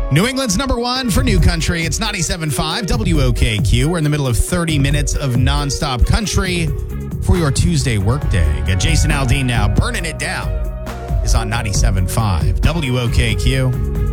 New England's number one for new country. It's 97.5 WOKQ. We're in the middle of 30 minutes of nonstop country for your Tuesday workday. Got Jason Aldean now. Burning It Down is on 97.5 WOKQ.